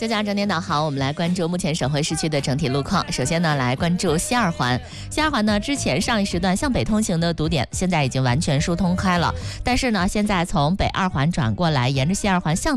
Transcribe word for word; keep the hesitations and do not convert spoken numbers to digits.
就这样整点导航，我们来关注目前省会市区的整体路况。首先呢，来关注西二环。西二环呢，之前上一时段向北通行的堵点，现在已经完全疏通开了。但是呢，现在从北二环转过来，沿着西二环向